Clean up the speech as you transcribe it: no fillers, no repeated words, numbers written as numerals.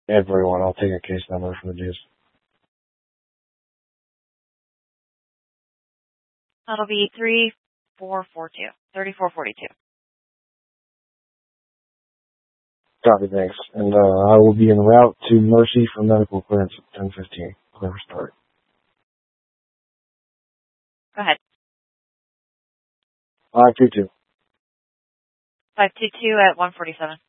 Everyone. I'll take a case number for the dues. That'll be 3442. Copy, thanks. And I will be en route to Mercy for medical clearance at 10:15. Clear for start. Go ahead. 522. 522 at 147.